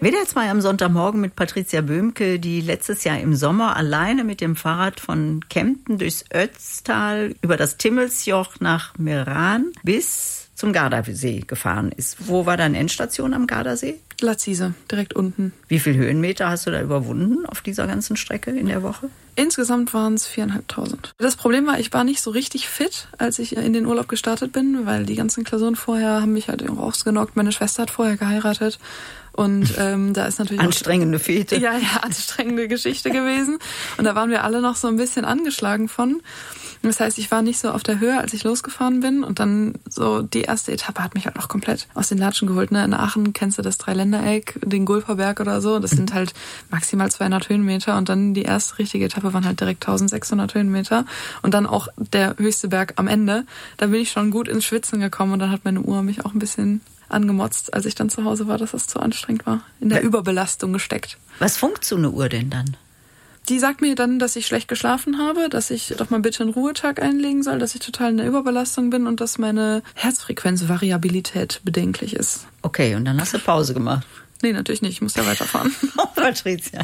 WDR 2 am Sonntagmorgen mit Patricia Böhmke, die letztes Jahr im Sommer alleine mit dem Fahrrad von Kempten durchs Ötztal über das Timmelsjoch nach Meran bis zum Gardasee gefahren ist. Wo war deine Endstation am Gardasee? Laziese, direkt unten. Wie viele Höhenmeter hast du da überwunden auf dieser ganzen Strecke in der Woche? Insgesamt waren es 4.500. Das Problem war, ich war nicht so richtig fit, als ich in den Urlaub gestartet bin, weil die ganzen Klausuren vorher haben mich halt rausgenockt. Meine Schwester hat vorher geheiratet. Und da ist natürlich anstrengende Fete. Ja, anstrengende Geschichte gewesen. Und da waren wir alle noch so ein bisschen angeschlagen von. Das heißt, ich war nicht so auf der Höhe, als ich losgefahren bin. Und dann so die erste Etappe hat mich halt noch komplett aus den Latschen geholt. Ne? In Aachen kennst du das Dreiländereck, den Gulperberg oder so. Das sind halt maximal 200 Höhenmeter. Und dann die erste richtige Etappe waren halt direkt 1600 Höhenmeter. Und dann auch der höchste Berg am Ende. Da bin ich schon gut ins Schwitzen gekommen. Und dann hat meine Uhr mich auch ein bisschen angemotzt, als ich dann zu Hause war, dass das zu anstrengend war. In der Überbelastung gesteckt. Was funkt so eine Uhr denn dann? Die sagt mir dann, dass ich schlecht geschlafen habe, dass ich doch mal bitte einen Ruhetag einlegen soll, dass ich total in der Überbelastung bin und dass meine Herzfrequenzvariabilität bedenklich ist. Okay, und dann hast du Pause gemacht? Nee, natürlich nicht. Ich muss ja weiterfahren. Oh, Patricia.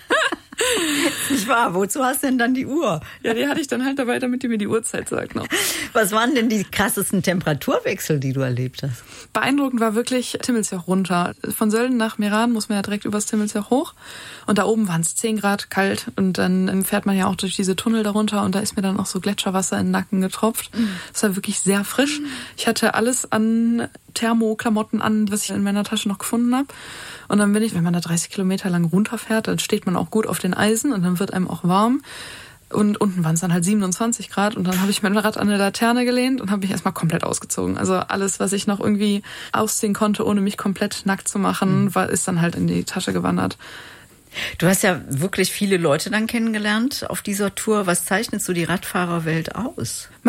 Nicht wahr? Wozu hast du denn dann die Uhr? Ja, die hatte ich dann halt dabei, damit die mir die Uhrzeit sagt noch. Was waren denn die krassesten Temperaturwechsel, die du erlebt hast? Beeindruckend war wirklich Timmelsjoch runter. Von Sölden nach Meran muss man ja direkt übers Timmelsjoch hoch. Und da oben waren es 10 Grad kalt. Und dann fährt man ja auch durch diese Tunnel darunter. Und da ist mir dann auch so Gletscherwasser in den Nacken getropft. Das war wirklich sehr frisch. Ich hatte alles an Thermoklamotten an, was ich in meiner Tasche noch gefunden habe. Und dann bin ich, wenn man da 30 Kilometer lang runterfährt, dann steht man auch gut auf den Eisen und dann wird einem auch warm. Und unten waren es dann halt 27 Grad und dann habe ich mein Rad an der Laterne gelehnt und habe mich erstmal komplett ausgezogen. Also alles, was ich noch irgendwie ausziehen konnte, ohne mich komplett nackt zu machen, ist dann halt in die Tasche gewandert. Du hast ja wirklich viele Leute dann kennengelernt auf dieser Tour. Was zeichnet so die Radfahrerwelt aus?